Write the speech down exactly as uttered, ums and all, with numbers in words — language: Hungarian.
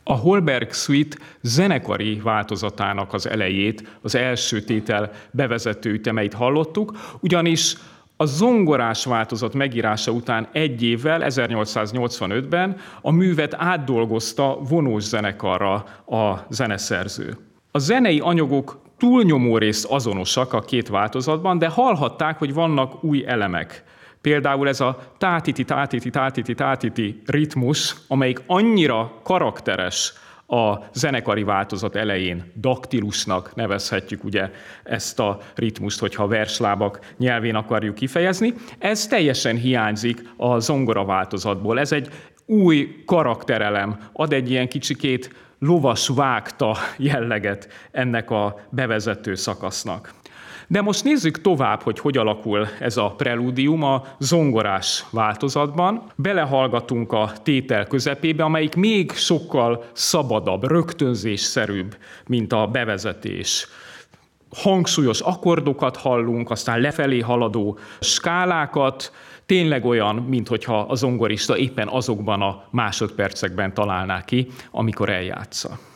A Holberg Suite zenekari változatának az elejét, az első tétel bevezető ütemeit hallottuk, ugyanis a zongorás változat megírása után egy évvel, ezernyolcszáznyolcvanötben a művet átdolgozta vonós zenekarra a zeneszerző. A zenei anyagok túlnyomó részt azonosak a két változatban, de hallhatták, hogy vannak új elemek. Például ez a tátiti, tátiti, tátiti, tátiti ritmus, amelyik annyira karakteres a zenekari változat elején, daktilusnak nevezhetjük ugye ezt a ritmust, hogyha verslábak nyelvén akarjuk kifejezni. Ez teljesen hiányzik a zongora változatból. Ez egy új karakterelem, ad egy ilyen kicsikét lovas vágta jelleget ennek a bevezető szakasznak. De most nézzük tovább, hogy hogy alakul ez a prelúdium a zongorás változatban. Belehallgatunk a tétel közepébe, amelyik még sokkal szabadabb, rögtönzésszerűbb, mint a bevezetés. Hangsúlyos akkordokat hallunk, aztán lefelé haladó skálákat, tényleg olyan, minthogyha a zongorista éppen azokban a másodpercekben találná ki, amikor eljátsza.